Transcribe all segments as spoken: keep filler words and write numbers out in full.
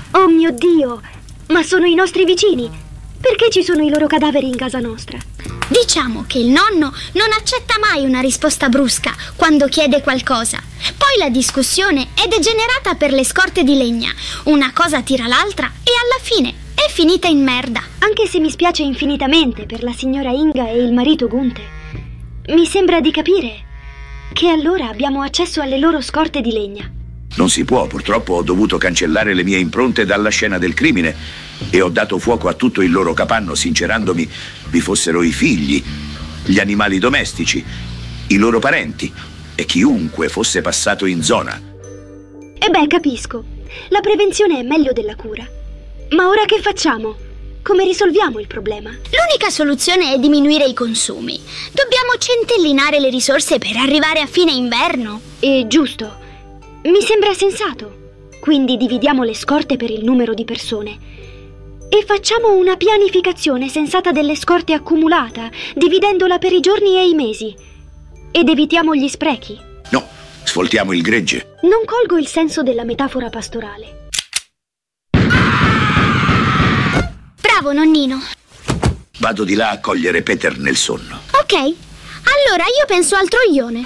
Oh mio Dio! Ma sono i nostri vicini! Perché ci sono i loro cadaveri in casa nostra? Diciamo che il nonno non accetta mai una risposta brusca quando chiede qualcosa. Poi la discussione è degenerata per le scorte di legna. Una cosa tira l'altra e alla fine è finita in merda. Anche se mi spiace infinitamente per la signora Inga e il marito Gunther, mi sembra di capire che allora abbiamo accesso alle loro scorte di legna. Non si può, purtroppo ho dovuto cancellare le mie impronte dalla scena del crimine e ho dato fuoco a tutto il loro capanno, sincerandomi vi fossero i figli, gli animali domestici, i loro parenti e chiunque fosse passato in zona. E beh, capisco. La prevenzione è meglio della cura. Ma ora che facciamo? Come risolviamo il problema? L'unica soluzione è diminuire i consumi. Dobbiamo centellinare le risorse per arrivare a fine inverno. E giusto. Mi sembra sensato. Quindi dividiamo le scorte per il numero di persone e facciamo una pianificazione sensata delle scorte accumulata, dividendola per i giorni e i mesi. Ed evitiamo gli sprechi. No, sfoltiamo il gregge. Non colgo il senso della metafora pastorale. Bravo, nonnino. Vado di là a cogliere Peter nel sonno. Ok, allora io penso al troione.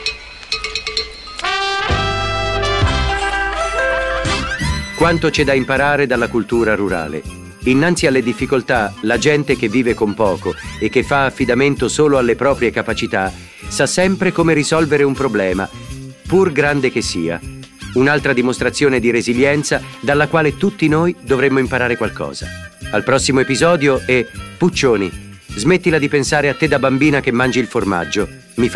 Quanto c'è da imparare dalla cultura rurale. Innanzi alle difficoltà, la gente che vive con poco e che fa affidamento solo alle proprie capacità sa sempre come risolvere un problema, pur grande che sia. Un'altra dimostrazione di resilienza dalla quale tutti noi dovremmo imparare qualcosa. Al prossimo episodio e Puccioni, smettila di pensare a te da bambina che mangi il formaggio. Mi